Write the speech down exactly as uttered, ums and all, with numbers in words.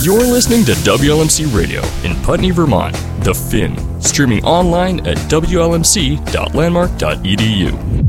You're listening to W L M C Radio in Putney, Vermont, The Fin, streaming online at W L M C dot landmark dot E D U.